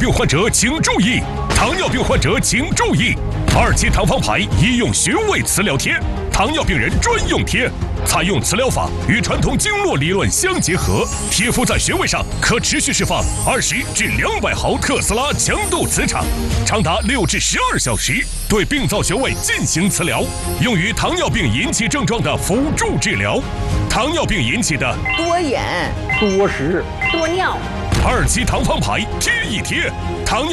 病患者请注意！糖尿病患者请注意！2期糖方牌医用穴位磁疗贴，糖尿病人专用贴。采用磁疗法与传统经络理论相结合，贴敷在穴位上可持续释放20至200毫特斯拉强度磁场，长达6至12小时，对病灶穴位进行磁疗，用于糖尿病引起症状的辅助治疗。糖尿病引起的多眼、 多食、 多尿。 2期糖方牌贴一贴，糖尿